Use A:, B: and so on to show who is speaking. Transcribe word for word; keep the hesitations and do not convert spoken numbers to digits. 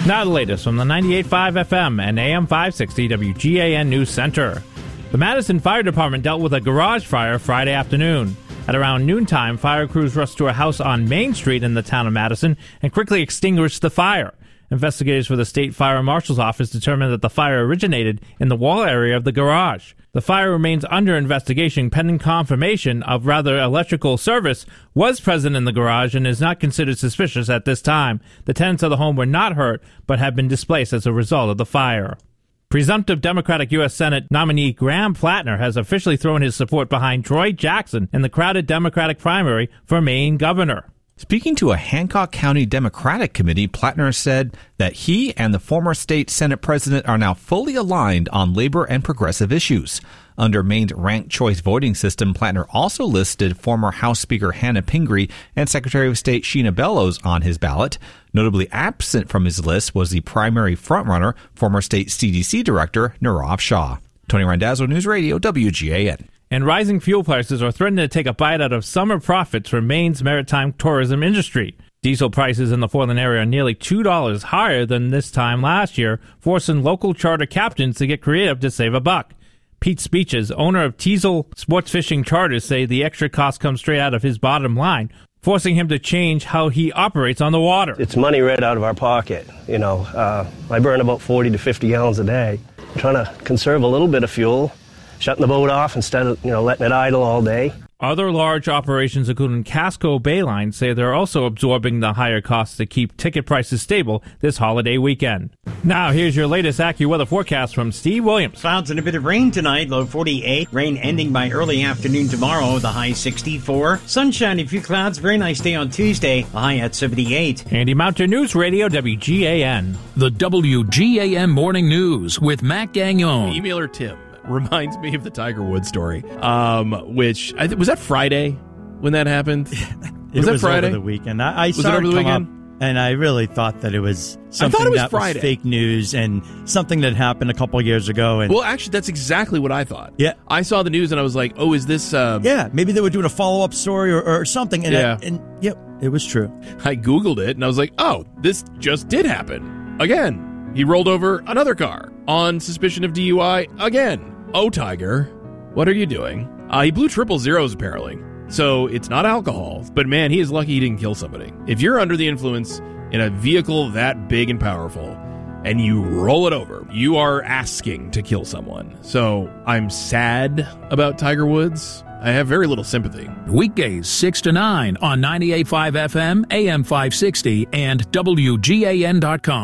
A: Now the latest from the ninety-eight point five F M and A M five sixty W G A N News Center. The Madison Fire Department dealt with a garage fire Friday afternoon. At around noontime, fire crews rushed to a house on Main Street in the town of Madison and quickly extinguished the fire. Investigators for the State Fire Marshal's Office determined that the fire originated in the wall area of the garage. The fire remains under investigation pending confirmation of rather electrical service was present in the garage and is not considered suspicious at this time. The tenants of the home were not hurt but have been displaced as a result of the fire. Presumptive Democratic U S Senate nominee Graham Plattner has officially thrown his support behind Troy Jackson in the crowded Democratic primary for Maine governor.
B: Speaking to a Hancock County Democratic committee, Plattner said that he and the former state Senate president are now fully aligned on labor and progressive issues. Under Maine's ranked choice voting system, Plattner also listed former House Speaker Hannah Pingree and Secretary of State Sheena Bellows on his ballot. Notably absent from his list was the primary frontrunner, former state C D C director Nirav Shah. Tony Randazzo, News Radio, W G A N.
A: And rising fuel prices are threatening to take a bite out of summer profits for Maine's maritime tourism industry. Diesel prices in the Portland area are nearly two dollars higher than this time last year, forcing local charter captains to get creative to save a buck. Pete Speeches, owner of Teasel Sports Fishing Charters, say the extra cost comes straight out of his bottom line, forcing him to change how he operates on the water.
C: It's money right out of our pocket. You know, uh, I burn about forty to fifty gallons a day. I'm trying to conserve a little bit of fuel, shutting the boat off instead of, you know, letting it idle all day.
A: Other large operations, including Casco Bayline, say they're also absorbing the higher costs to keep ticket prices stable this holiday weekend. Now, here's your latest AccuWeather forecast from Steve Williams.
D: Clouds and a bit of rain tonight, low forty-eight. Rain ending by early afternoon tomorrow, the high sixty-four. Sunshine, a few clouds, very nice day on Tuesday, a high at seventy-eight.
A: Andy Mountain News Radio, W G A N.
E: The W G A N Morning News with Matt Gagnon.
F: Emailer Tim reminds me of the Tiger Woods story, um, which I th- was that Friday when that happened.
G: it
F: was that
G: was
F: Friday?
G: Over the weekend. I, I
F: was
G: saw
F: it over
G: it
F: the
G: come
F: weekend?
G: Up, and I really thought that it was something
F: I thought it was
G: that
F: Friday.
G: was fake news and something that happened a couple of years ago. And
F: well, actually, that's exactly what I thought.
G: Yeah,
F: I saw the news and I was like, "Oh, is this?" Um...
G: Yeah, maybe they were doing a follow-up story or, or something. And
F: yeah,
G: I, and yep, it was true.
F: I Googled it and I was like, "Oh, this just did happen again." He rolled over another car on suspicion of D U I again. Oh, Tiger, what are you doing? Uh, he blew triple zeros, apparently. So it's not alcohol, but man, he is lucky he didn't kill somebody. If you're under the influence in a vehicle that big and powerful and you roll it over, you are asking to kill someone. So I'm sad about Tiger Woods. I have very little sympathy.
E: Weekdays six to nine on ninety-eight point five F M, A M five sixty, and W G A N dot com.